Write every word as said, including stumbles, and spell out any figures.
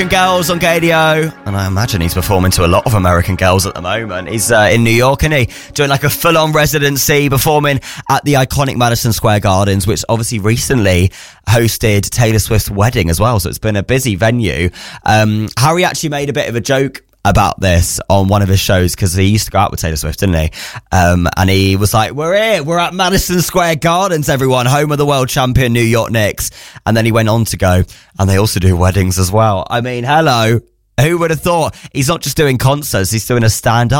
Girls on K D O, and I imagine he's performing to a lot of American Girls at the moment. He's uh, in New York, isn't he? Doing like a full-on residency, performing at the iconic Madison Square Gardens, which obviously recently hosted Taylor Swift's wedding as well, so it's been a busy venue. Um, Harry actually made a bit of a joke about this on one of his shows, because he used to go out with Taylor Swift, didn't he? Um, and he was like, we're here, we're at Madison Square Gardens, everyone, home of the world champion New York Knicks. And then he went on to go, and they also do weddings as well. I mean, hello, who would have thought? He's not just doing concerts, he's doing a stand-up